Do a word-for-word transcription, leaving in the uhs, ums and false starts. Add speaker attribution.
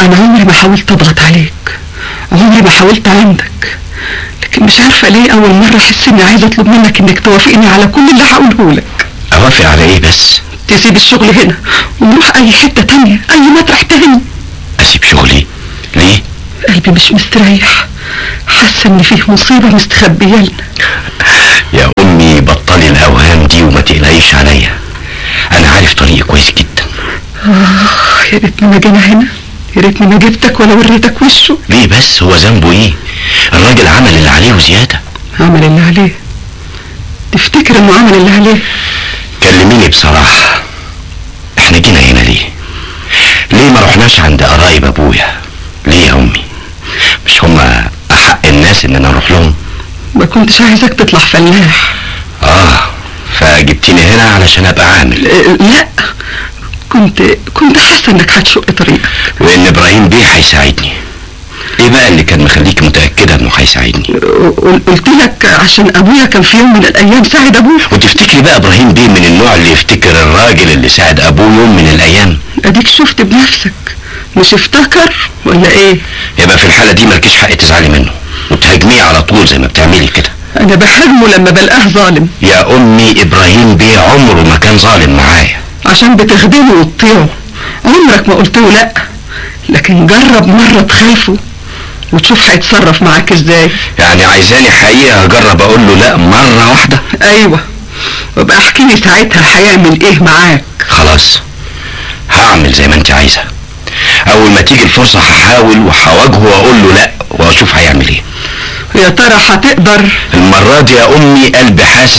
Speaker 1: انا عمري ما حاولت اضغط عليك، عمري ما حاولت عندك، لكن مش عارفه ليه اول مره احس اني عايزه اطلب منك انك توافقني على كل اللي هقوله لك.
Speaker 2: اوافق على ايه بس؟
Speaker 1: تسيب الشغل هنا ونروح اي حته تانية، اي مطرح تاني.
Speaker 2: اسيب شغلي ليه؟
Speaker 1: قلبي مش مستريح، حاسه ان فيه مصيبه مستخبيه لنا.
Speaker 2: يا امي بطلي الاوهام دي وما تقلقيش عليا، انا عارف طريقي كويس جدا.
Speaker 1: اه يا ريتني ما جينا هنا، يا ريتني ما جبتك ولا وريتك وشه.
Speaker 2: ليه بس؟ هو ذنبه ايه؟ الراجل عمل اللي عليه وزياده.
Speaker 1: عمل اللي عليه؟ تفتكر انه عمل اللي عليه؟
Speaker 2: كلميني بصراحه، احنا جينا هنا ليه؟ ليه ما رحناش عند قرايب ابويا؟ ليه يا امي؟ مش هما احق الناس اننا نروح لهم؟
Speaker 1: ما كنتش عايزك تطلع فلاح.
Speaker 2: اه فجبتيني هنا علشان ابقى عامل؟
Speaker 1: لا، كنت كنت حاسه انك هتشق طريقك،
Speaker 2: وان ابراهيم بيه هيساعدني. ايه بقى اللي كان مخليك متاكده انه هيساعدني؟
Speaker 1: قلت لك عشان ابويا كان في يوم من الايام ساعد ابوه.
Speaker 2: وتفتكري بقى ابراهيم بيه من النوع اللي يفتكر الراجل اللي ساعد ابوه يوم من الايام؟
Speaker 1: اديك شفت بنفسك، مش افتكر ولا ايه؟
Speaker 2: يبقى في الحاله دي مالكيش حق تزعلي منه وتهاجميه على طول زي ما بتعملي كده.
Speaker 1: انا بهاجمه لما بلقاه ظالم.
Speaker 2: يا امي ابراهيم بيه عمره ما كان ظالم معايا.
Speaker 1: عشان بتخدمه وتطيعه عمرك ما قلت له لا، لكن جرب مره تخالفه وتشوف هيتصرف معاك ازاي.
Speaker 2: يعني عايزاني حقيقه اجرب اقول له لا مره واحده؟
Speaker 1: ايوه، وابقى احكي لي ساعتها هيعمل ايه معاك.
Speaker 2: خلاص هعمل زي ما انت عايزه، اول ما تيجي الفرصه هحاول وهواجهه واقول له لا واشوف هيعمل ايه.
Speaker 1: يا ترى هتقدر؟
Speaker 2: المره دي يا امي قلبي حاسس